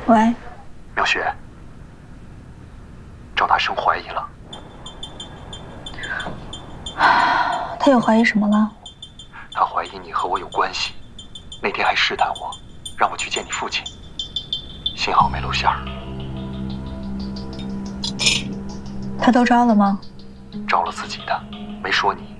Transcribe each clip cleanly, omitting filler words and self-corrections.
喂， 妙雪，赵大生怀疑了。 他又怀疑什么了？ 他怀疑你和我有关系，那天还试探我，让我去见你父亲，幸好没露馅儿。 他都招了吗？ 招了自己的，没说你。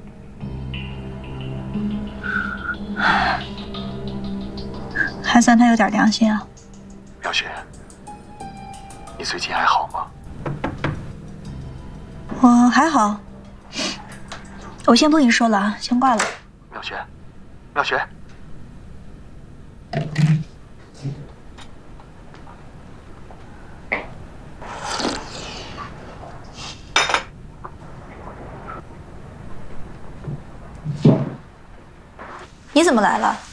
还算他有点良心啊。 妙雪，你最近还好吗？ 我还好，我先不跟你说了啊，先挂了。 妙雪，妙雪。 你怎么来了？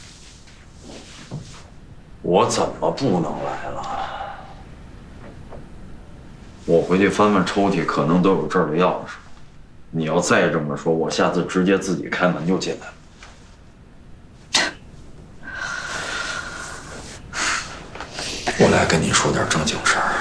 我怎么不能来了？我回去翻翻抽屉，可能都有这儿的钥匙。你要再这么说，我下次直接自己开门就进来了。我来跟你说点正经事儿。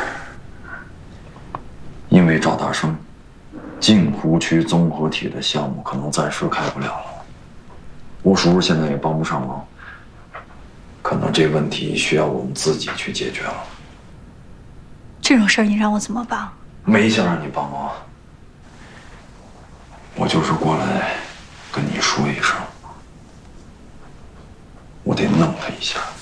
因为赵大生，镜湖区综合体的项目可能暂时开不了了。吴叔叔现在也帮不上忙，可能这问题需要我们自己去解决了。 这种事儿你让我怎么帮？ 没想让你帮忙，我就是过来跟你说一声，我得弄他一下。